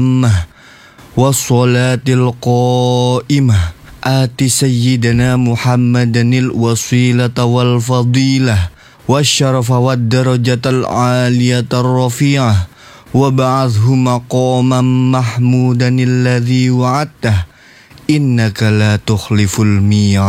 التامة والصلاة القائمة آت سيدنا محمدا الوسيلة والفضيلة والشرف والدرجة العالية الرفيعة وابعثه مقاما محمودا الذي وعدته إنك لا تخلف الميعاد.